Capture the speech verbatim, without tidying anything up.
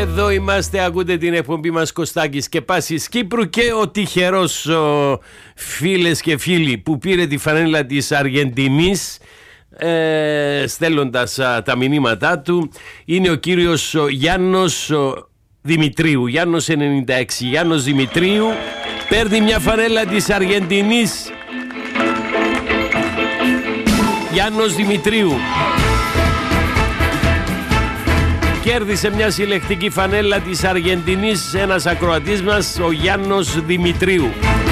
Εδώ είμαστε, ακούτε την εκπομπή μας Κωστάκης και Πάσης Κύπρου και ο τυχερός ο, φίλες και φίλοι που πήρε τη φανέλα της Αργεντινής ε, στέλνοντας α, τα μηνύματά του είναι ο κύριος ο Γιάννος ο Δημητρίου. Γιάννος ενενήντα έξι, Γιάννος Δημητρίου παίρνει μια φανέλα της Αργεντινής. Γιάννος Δημητρίου κέρδισε μια συλλεκτική φανέλα της Αργεντινής, ένας ακροατής μας, ο Γιάννος Δημητρίου.